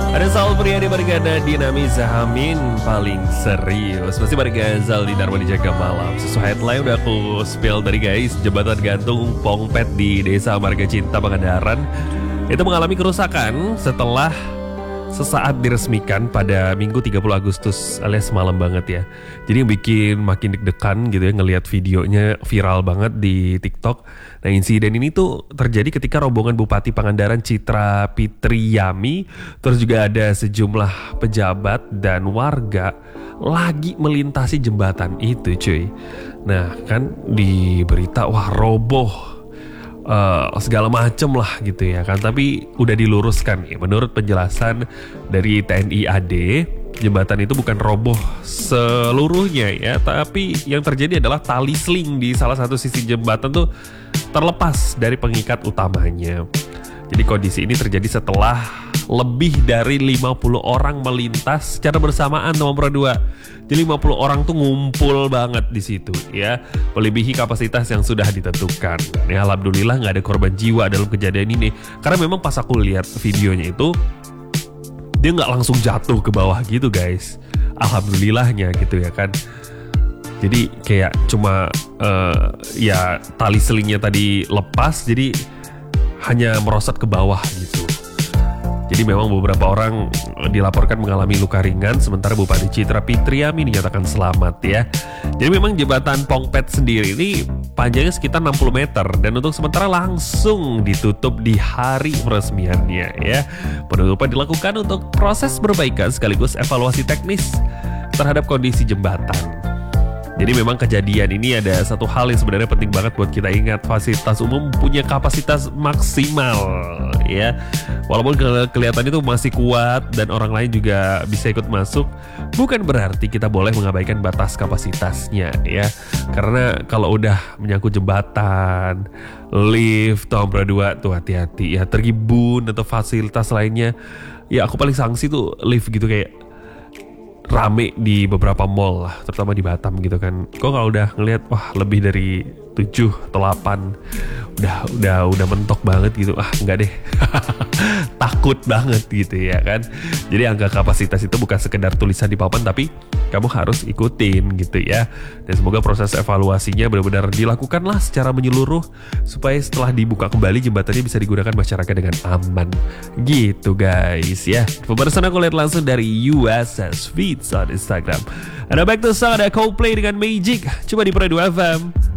Ada Sal Priadi Bargana dinamis Hamin paling serius. Masih barengan Zal di Dharma Dijaga Malam. Sesuai headline udah aku spill tadi guys. Jembatan gantung Pongpet di Desa Marga Cinta Pangandaran itu mengalami kerusakan setelah sesaat diresmikan pada Minggu 30 Agustus alias malam banget ya. Jadi yang bikin makin deg-degan gitu ya ngelihat videonya viral banget di TikTok. Nah insiden ini tuh terjadi ketika rombongan Bupati Pangandaran Citra Fitriami terus juga ada sejumlah pejabat dan warga lagi melintasi jembatan itu cuy. Nah kan di berita wah roboh segala macem lah gitu ya kan, tapi udah diluruskan ya. Menurut penjelasan dari TNI AD, jembatan itu bukan roboh seluruhnya ya, tapi yang terjadi adalah tali sling di salah satu sisi jembatan tuh terlepas dari pengikat utamanya. Jadi kondisi ini terjadi setelah lebih dari 50 orang melintas secara bersamaan nomor 2. Jadi 50 orang tuh ngumpul banget di situ ya, melebihi kapasitas yang sudah ditentukan. Ya alhamdulillah nggak ada korban jiwa dalam kejadian ini. Karena memang pas aku lihat videonya itu dia nggak langsung jatuh ke bawah gitu guys. Alhamdulillahnya gitu ya kan. Jadi kayak cuma ya tali selingnya tadi lepas, jadi hanya merosot ke bawah gitu. Jadi memang beberapa orang dilaporkan mengalami luka ringan, sementara Bupati Citra Fitriami dinyatakan selamat ya. Jadi memang jembatan Pongpet sendiri ini panjangnya sekitar 60 meter dan untuk sementara langsung ditutup di hari peresmiannya ya. Penutupan dilakukan untuk proses perbaikan sekaligus evaluasi teknis terhadap kondisi jembatan. Jadi memang kejadian ini ada satu hal yang sebenarnya penting banget buat kita ingat. Fasilitas umum punya kapasitas maksimal ya. Walaupun kelihatan itu masih kuat dan orang lain juga bisa ikut masuk, bukan berarti kita boleh mengabaikan batas kapasitasnya ya. Karena kalau udah menyangkut jembatan, lift, nomor 2 tuh hati-hati ya. Tribun atau fasilitas lainnya, ya aku paling sanksi tuh lift gitu kayak rame di beberapa mall lah, terutama di Batam gitu kan. Kok kalau udah ngelihat wah lebih dari 7 atau 8 udah mentok banget gitu, enggak deh. Takut banget gitu ya kan. Jadi angka kapasitas itu bukan sekedar tulisan di papan, tapi kamu harus ikutin gitu ya. Dan semoga proses evaluasinya benar-benar dilakukan lah secara menyeluruh supaya setelah dibuka kembali jembatannya bisa digunakan masyarakat dengan aman gitu guys ya. Pemirsa, aku lihat langsung dari USS Feeds on Instagram. Ada back to song, ada Coldplay dengan Magic. Coba di Pro 2 FM.